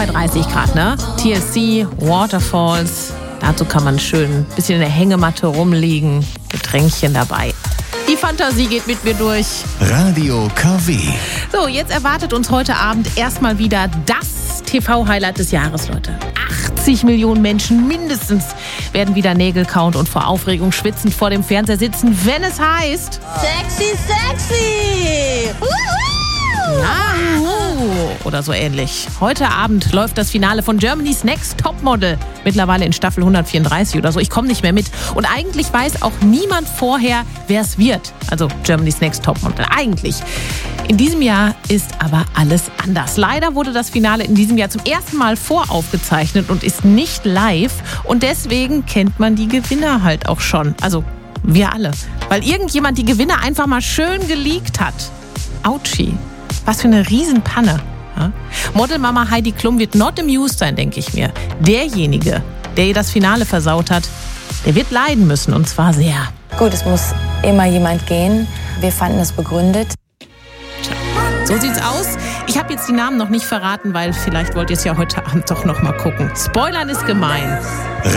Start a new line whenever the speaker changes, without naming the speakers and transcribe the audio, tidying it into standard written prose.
bei 30 Grad, ne? TLC, Waterfalls. Dazu kann man schön ein bisschen in der Hängematte rumliegen. Getränkchen dabei. Die Fantasie geht mit mir durch.
Radio KW.
So, jetzt erwartet uns heute Abend erstmal wieder das TV-Highlight des Jahres, Leute. 80 Millionen Menschen mindestens werden wieder Nägel kauen und vor Aufregung schwitzend vor dem Fernseher sitzen, wenn es heißt...
Sexy, sexy!
Oder so ähnlich. Heute Abend läuft das Finale von Germany's Next Topmodel. Mittlerweile in Staffel 134 oder so. Ich komme nicht mehr mit. Und eigentlich weiß auch niemand vorher, wer es wird. Also Germany's Next Topmodel. Eigentlich. In diesem Jahr ist aber alles anders. Leider wurde das Finale in diesem Jahr zum ersten Mal voraufgezeichnet und ist nicht live. Und deswegen kennt man die Gewinner halt auch schon. Also wir alle. Weil irgendjemand die Gewinner einfach mal schön geleakt hat. Autschi. Was für eine Riesenpanne. Ja? Modelmama Heidi Klum wird not amused sein, denke ich mir. Derjenige, der ihr das Finale versaut hat, der wird leiden müssen, und zwar sehr.
Gut, es muss immer jemand gehen. Wir fanden es begründet.
Tja, so sieht's aus. Ich habe jetzt die Namen noch nicht verraten, weil vielleicht wollt ihr es ja heute Abend doch noch mal gucken. Spoilern ist gemein.